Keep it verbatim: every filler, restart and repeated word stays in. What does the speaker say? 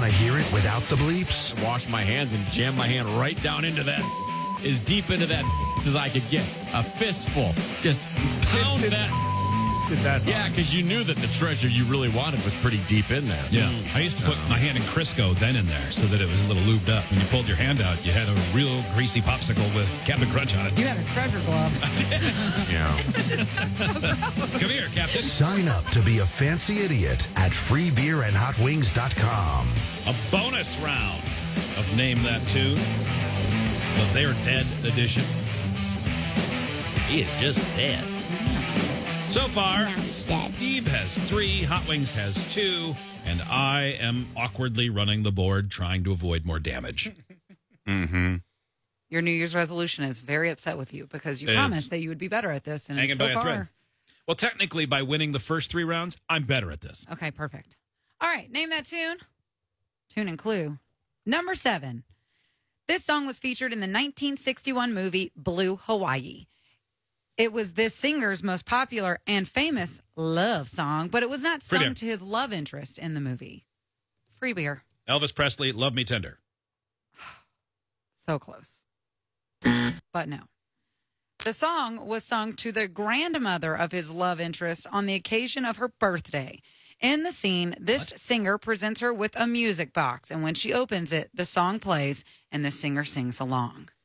Want to hear it without the bleeps? I washed my hands and jammed my hand right down into that, as deep into that as I could get. A fistful. Just pound that. That yeah, because you knew that the treasure you really wanted was pretty deep in there. Yeah. I used to put my hand in Crisco then in there so that it was a little lubed up. When you pulled your hand out, you had a real greasy popsicle with Captain Crunch on it. You had a treasure glove. Yeah. Come here, Captain. Sign up to be a fancy idiot at free beer and hot wings dot com. A bonus round of Name That Tune. The They're Dead edition. He is just dead. So far, Steve has three, Hot Wings has two, and I am awkwardly running the board trying to avoid more damage. Mm-hmm. Your New Year's resolution is very upset with you because you It promised is. that you would be better at this. And Hanging so by a far, thread. Well, technically, by winning the first three rounds, I'm better at this. Okay, perfect. All right, name that tune. Tune and clue. Number seven. This song was featured in the nineteen sixty-one movie Blue Hawaii. It was this singer's most popular and famous love song, but it was not Free sung beer. to his love interest in the movie. Free beer. Elvis Presley, Love Me Tender. So close. But no. The song was sung to the grandmother of his love interest on the occasion of her birthday. In the scene, this What? singer presents her with a music box, and when she opens it, the song plays, and the singer sings along.